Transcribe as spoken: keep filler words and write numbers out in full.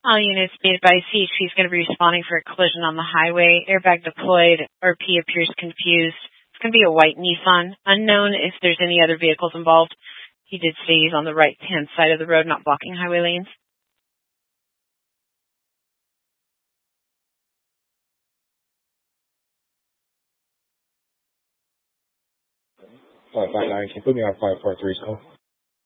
All units be advised C H P is going to be responding for a collision on the highway. Airbag deployed. R P appears confused. It's going to be a white Nissan. Unknown if there's any other vehicles involved. He did say he's on the right-hand side of the road, not blocking highway lanes. five five nine, can you put me on five four three, so?